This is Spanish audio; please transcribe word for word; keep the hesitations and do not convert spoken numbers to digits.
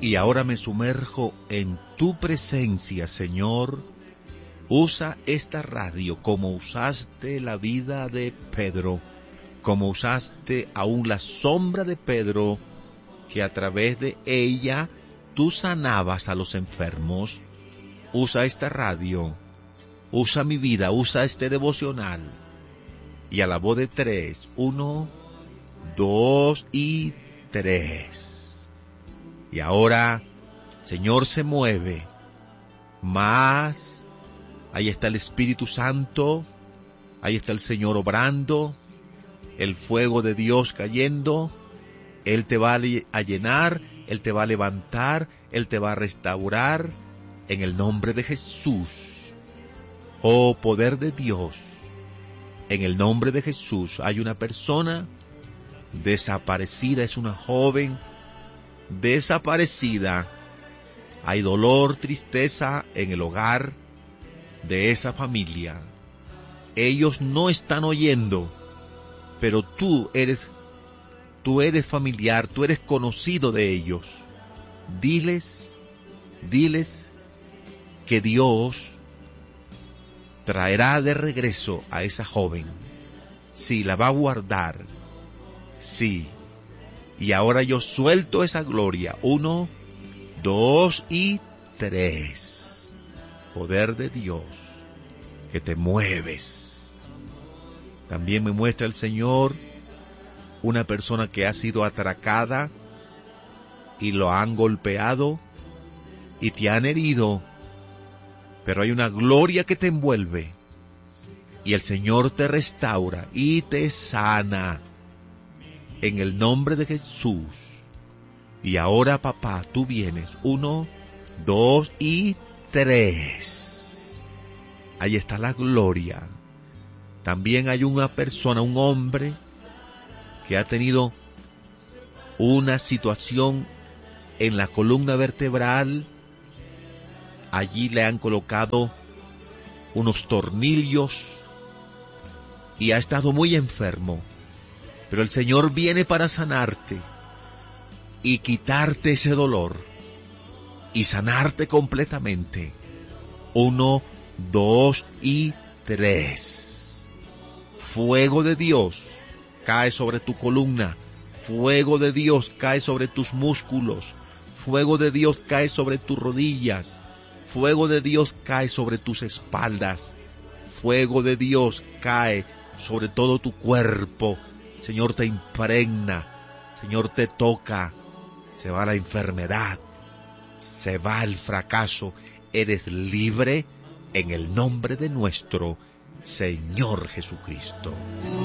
Y ahora me sumerjo en tu presencia, Señor. Usa esta radio como usaste la vida de Pedro, como usaste aún la sombra de Pedro, que a través de ella tú sanabas a los enfermos. Usa esta radio, usa mi vida, usa este devocional. Y a la voz de tres, uno, dos y tres. Y ahora, Señor, se mueve más. Ahí está el Espíritu Santo, ahí está el Señor obrando, el fuego de Dios cayendo. Él te va a llenar, Él te va a levantar, Él te va a restaurar, en el nombre de Jesús. Oh, poder de Dios, en el nombre de Jesús. Hay una persona desaparecida, es una joven desaparecida. Hay dolor, tristeza en el hogar de esa familia. Ellos no están oyendo, pero tú eres, tú eres familiar, tú eres conocido de ellos. Diles, diles que Dios traerá de regreso a esa joven. Sí, la va a guardar. Sí. Y ahora yo suelto esa gloria. Uno, dos y tres. Poder de Dios, que te mueves. También me muestra el Señor una persona que ha sido atracada y lo han golpeado y te han herido, pero hay una gloria que te envuelve y el Señor te restaura y te sana en el nombre de Jesús. Y ahora, papá, tú vienes. Uno, dos y tres. Ahí está la gloria. También hay una persona, un hombre, que ha tenido una situación en la columna vertebral. Allí le han colocado unos tornillos y ha estado muy enfermo. Pero el Señor viene para sanarte y quitarte ese dolor y sanarte completamente. Uno, dos y tres. Fuego de Dios cae sobre tu columna. Fuego de Dios cae sobre tus músculos. Fuego de Dios cae sobre tus rodillas. Fuego de Dios cae sobre tus espaldas. Fuego de Dios cae sobre todo tu cuerpo. Señor, te impregna. Señor, te toca. Se va la enfermedad. Se va el fracaso. Eres libre en el nombre de nuestro Señor Jesucristo.